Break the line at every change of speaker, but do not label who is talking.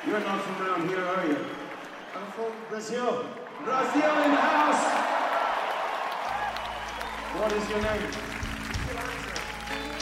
You're not from around here, are you?
I'm from Brazil.
Brazil in the house! What is your name?